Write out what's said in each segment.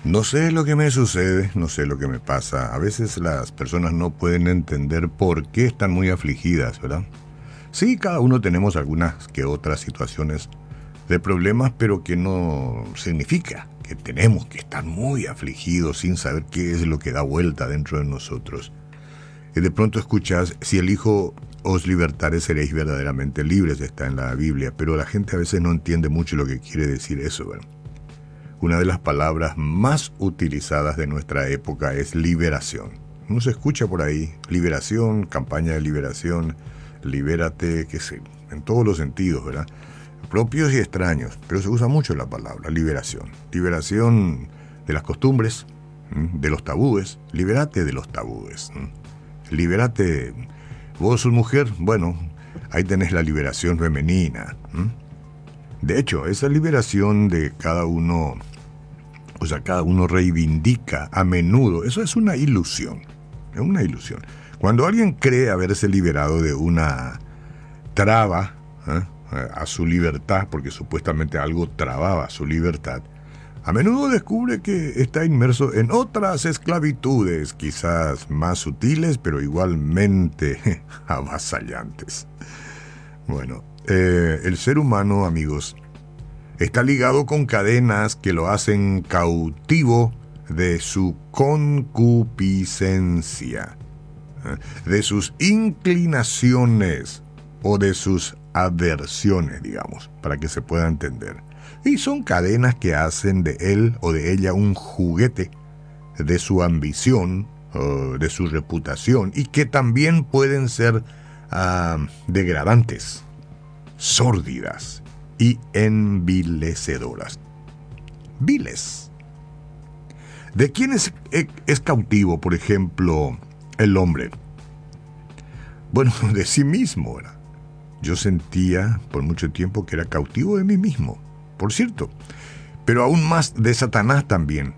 No sé lo que me sucede, no sé lo que me pasa. A veces las personas no pueden entender por qué están muy afligidas, ¿verdad? Sí, cada uno tenemos algunas que otras situaciones de problemas, pero que no significa que tenemos que estar muy afligidos sin saber qué es lo que da vuelta dentro de nosotros. Y de pronto escuchas, si el Hijo os libertare seréis verdaderamente libres, está en la Biblia, pero la gente a veces no entiende mucho lo que quiere decir eso, ¿verdad? Una de las palabras más utilizadas de nuestra época es liberación. No se escucha por ahí, liberación, campaña de liberación, libérate, qué sé, en todos los sentidos, ¿verdad? Propios y extraños, pero se usa mucho la palabra liberación. Liberación de las costumbres, de los tabúes, libérate de los tabúes. Libérate, vos sos mujer, bueno, ahí tenés la liberación femenina. De hecho, esa liberación de cada uno, o sea, cada uno reivindica a menudo, eso es una ilusión, es una ilusión. Cuando alguien cree haberse liberado de una traba a su libertad, porque supuestamente algo trababa su libertad, a menudo descubre que está inmerso en otras esclavitudes, quizás más sutiles, pero igualmente avasallantes. Bueno, el ser humano, amigos, está ligado con cadenas que lo hacen cautivo de su concupiscencia, de sus inclinaciones o de sus aversiones, digamos, para que se pueda entender. Y son cadenas que hacen de él o de ella un juguete de su ambición, de su reputación, y que también pueden ser degradantes, sórdidas y envilecedoras. Viles. ¿De quién es cautivo, por ejemplo, el hombre? Bueno, de sí mismo, ¿verdad? Yo sentía por mucho tiempo que era cautivo de mí mismo, por cierto, pero aún más de Satanás también,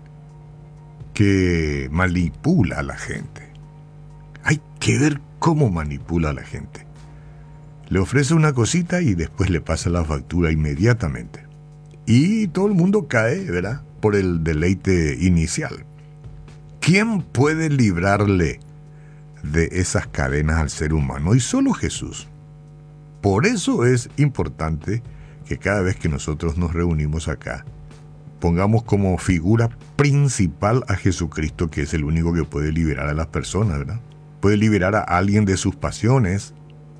que manipula a la gente. Hay que ver cómo manipula a la gente. Le ofrece una cosita y después le pasa la factura inmediatamente. Y todo el mundo cae, ¿verdad?, por el deleite inicial. ¿Quién puede librarle de esas cadenas al ser humano? Y solo Jesús. Por eso es importante que cada vez que nosotros nos reunimos acá, pongamos como figura principal a Jesucristo, que es el único que puede liberar a las personas, ¿verdad? Puede liberar a alguien de sus pasiones.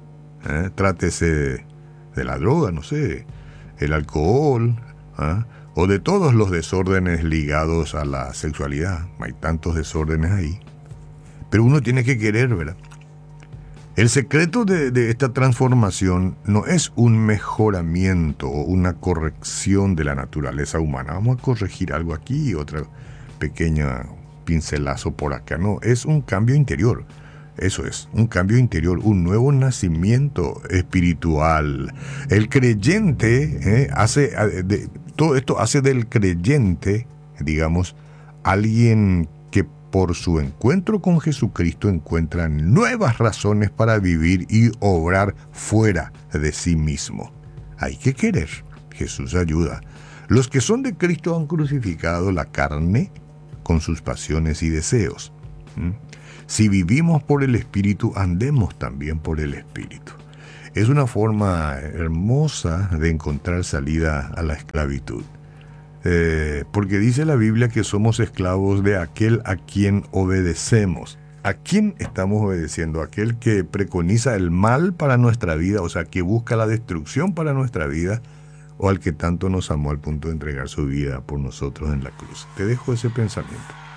Trátese de la droga, no sé, el alcohol, o de todos los desórdenes ligados a la sexualidad. Hay tantos desórdenes ahí. Pero uno tiene que querer, ¿verdad? El secreto de esta transformación no es un mejoramiento o una corrección de la naturaleza humana. Vamos a corregir algo aquí y otra pequeña pincelazo por acá. No, es un cambio interior. Eso es, un cambio interior, un nuevo nacimiento espiritual. El creyente todo esto hace del creyente, digamos, alguien que por su encuentro con Jesucristo encuentra nuevas razones para vivir y obrar fuera de sí mismo. Hay que querer. Jesús ayuda. Los que son de Cristo han crucificado la carne con sus pasiones y deseos. Si vivimos por el Espíritu, andemos también por el Espíritu. Es una forma hermosa de encontrar salida a la esclavitud. Porque dice la Biblia que somos esclavos de aquel a quien obedecemos. ¿A quién estamos obedeciendo? ¿Aquel que preconiza el mal para nuestra vida, o sea, que busca la destrucción para nuestra vida, o al que tanto nos amó al punto de entregar su vida por nosotros en la cruz? Te dejo ese pensamiento.